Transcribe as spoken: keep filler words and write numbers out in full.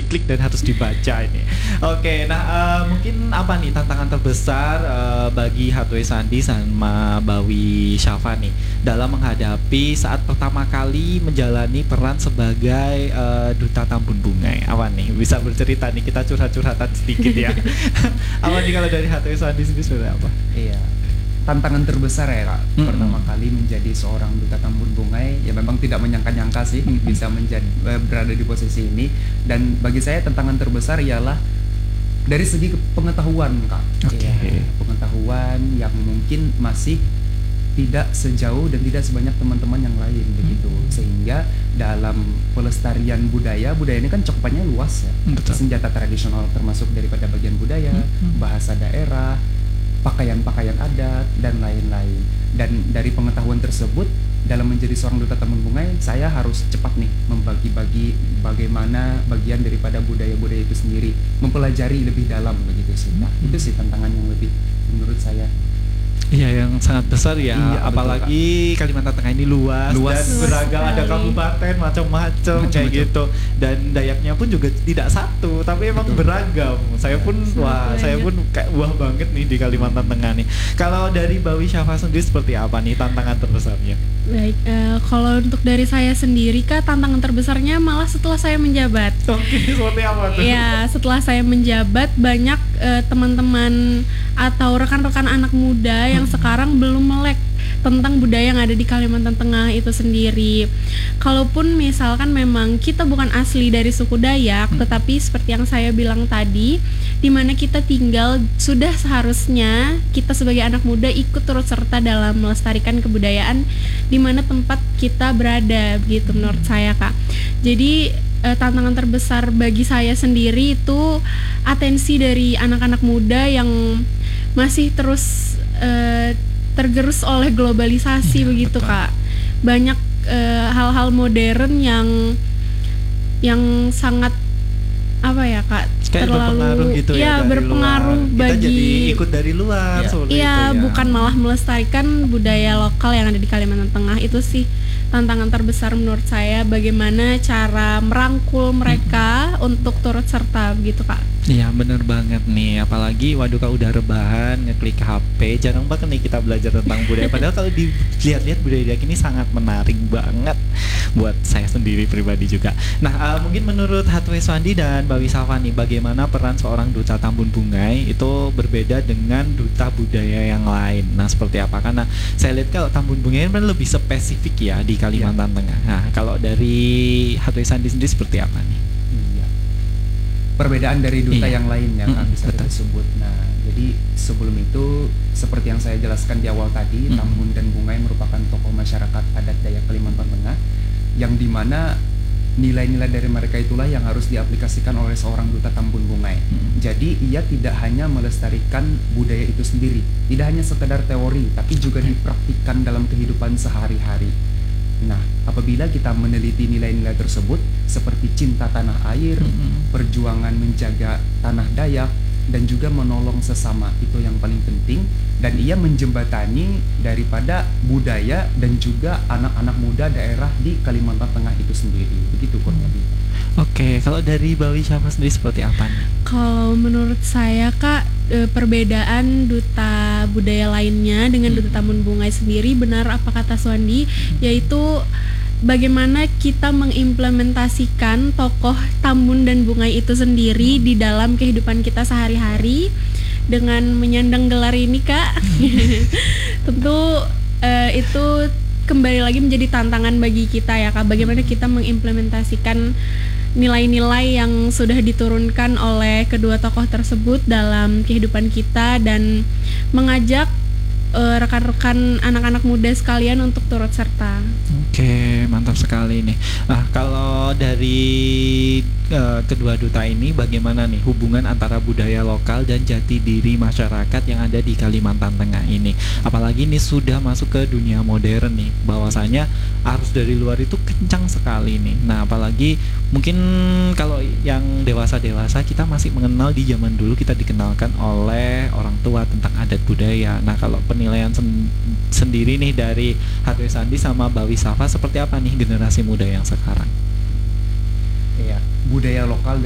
diklik dan harus dibaca ini. Oke, nah uh, mungkin apa nih tantangan terbesar uh, bagi Hatwe Sandi sama Bawi Syafa nih dalam menghadapi saat pertama kali menjalani peran sebagai uh, duta Tambun Bungai? Apa nih? Bisa bercerita nih, kita curhat-curhatan sedikit ya. Apa nih kalau dari Hatwe Sandi sendiri seperti apa? Iya. Tantangan terbesar ya Kak, mm-hmm. pertama kali menjadi seorang duta Tambun Bungai, ya memang tidak menyangka-nyangka sih mm-hmm. bisa menjadi berada di posisi ini. Dan bagi saya tantangan terbesar ialah dari segi pengetahuan Kak. Okay. Ya, pengetahuan yang mungkin masih tidak sejauh dan tidak sebanyak teman-teman yang lain begitu. Mm-hmm. Sehingga dalam pelestarian budaya, budaya ini kan cakupannya luas ya. Betul. Senjata tradisional termasuk daripada bagian budaya, mm-hmm. bahasa daerah, pakaian-pakaian adat dan lain-lain. Dan dari pengetahuan tersebut, dalam menjadi seorang duta Tambun Bungai, saya harus cepat nih membagi-bagi bagaimana bagian daripada budaya-budaya itu sendiri, mempelajari lebih dalam begitu sih. Nah, hmm. itu sih tantangan yang lebih menurut saya. Iya, yang sangat besar ya, iya, apalagi betul, Kalimantan Tengah ini luas, luas dan beragam, ada kabupaten macam-macam kayak gitu, dan Dayaknya pun juga tidak satu, tapi emang betul, beragam. Saya pun ya, wah, banyak. saya pun kayak wah banget nih di Kalimantan Tengah nih. Kalau dari Bawi Syafa sendiri seperti apa nih tantangan terbesarnya? Baik, uh, kalau untuk dari saya sendiri Kak, tantangan terbesarnya malah setelah saya menjabat. Oke, seperti apa tuh? Ya, setelah saya menjabat banyak uh, teman-teman atau rekan-rekan anak muda yang hmm. sekarang belum melek tentang budaya yang ada di Kalimantan Tengah itu sendiri. Kalaupun misalkan memang kita bukan asli dari suku Dayak, hmm. tetapi seperti yang saya bilang tadi, di mana kita tinggal, sudah seharusnya kita sebagai anak muda ikut turut serta dalam melestarikan kebudayaan di mana tempat kita berada, begitu menurut saya Kak. Jadi eh, tantangan terbesar bagi saya sendiri itu atensi dari anak-anak muda yang masih terus eh, tergerus oleh globalisasi, ya, begitu betul, Kak. Banyak eh, hal-hal modern yang yang sangat apa ya Kak, kayak terlalu berpengaruh gitu ya, ya berpengaruh luar. bagi kita jadi ikut dari luar, ya, seperti ya, itu ya, bukan malah melestarikan budaya lokal yang ada di Kalimantan Tengah. Itu sih tantangan terbesar menurut saya, bagaimana cara merangkul mereka hmm. untuk turut serta, begitu Kak. Iya, bener banget nih, apalagi waduh kalau udah rebahan ngeklik H P, jarang banget nih kita belajar tentang budaya. Padahal kalau dilihat-lihat budaya Dayak ini sangat menarik banget buat saya sendiri pribadi juga. Nah, uh, mungkin menurut Hatwe Sandi dan Bawi Syafa nih, bagaimana peran seorang duta Tambun Bungai itu berbeda dengan duta budaya yang lain? Nah, seperti apa? Karena saya lihat kalau Tambun Bungai kan lebih spesifik ya di Kalimantan ya. Tengah. Nah, kalau dari Hatwe Sandi sendiri seperti apa nih? Perbedaan dari duta iya. yang lain ya Kak, mm, bisa kita sebut. Nah, jadi sebelum itu seperti yang saya jelaskan di awal tadi, mm. Tambun dan Bungai merupakan tokoh masyarakat adat Dayak Kalimantan Tengah, yang dimana nilai-nilai dari mereka itulah yang harus diaplikasikan oleh seorang duta Tambun Bungai. Mm. Jadi ia tidak hanya melestarikan budaya itu sendiri, tidak hanya sekedar teori, tapi juga dipraktikkan dalam kehidupan sehari-hari. Nah, apabila kita meneliti nilai-nilai tersebut seperti cinta tanah air, mm-hmm. perjuangan menjaga tanah Dayak, dan juga menolong sesama, itu yang paling penting. Dan ia menjembatani daripada budaya dan juga anak-anak muda daerah di Kalimantan Tengah itu sendiri. Begitu kurang lebih. Oke, kalau dari Bawi Syafa sendiri seperti apa nih? Kalau menurut saya Kak, e, perbedaan duta budaya lainnya dengan hmm. duta Tambun Bungai sendiri, benar apa kata Suwandi, hmm. yaitu bagaimana kita mengimplementasikan tokoh Tambun dan Bungai itu sendiri hmm. di dalam kehidupan kita sehari-hari dengan menyandang gelar ini Kak. Tentu e, itu kembali lagi menjadi tantangan bagi kita ya Kak, bagaimana kita mengimplementasikan nilai-nilai yang sudah diturunkan oleh kedua tokoh tersebut dalam kehidupan kita, dan mengajak uh, rekan-rekan anak-anak muda sekalian untuk turut serta. Oke, mantap sekali nih. Nah, kalau dari uh, kedua duta ini, bagaimana nih hubungan antara budaya lokal dan jati diri masyarakat yang ada di Kalimantan Tengah ini? Apalagi ini sudah masuk ke dunia modern nih, bahwasanya arus dari luar itu kencang sekali nih. Nah, apalagi mungkin kalau yang dewasa-dewasa, kita masih mengenal di zaman dulu kita dikenalkan oleh orang tua tentang adat budaya. Nah, kalau penilaian sen- sendiri nih dari Hatwe Sandi sama Bawi Syafa, seperti apa nih generasi muda yang sekarang? Iya, budaya lokal